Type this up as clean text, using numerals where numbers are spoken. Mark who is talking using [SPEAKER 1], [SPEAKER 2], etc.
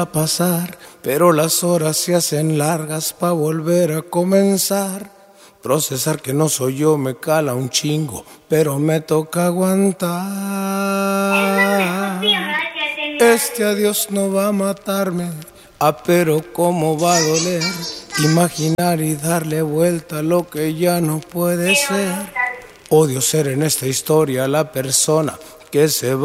[SPEAKER 1] a pasar, pero las horas se hacen largas pa' volver a comenzar. Procesar que no soy yo me cala un chingo, pero me toca aguantar. Este adiós no va a matarme, pero cómo va a doler imaginar y darle vuelta a lo que ya no puede ser. Odio ser en esta historia la persona que se va.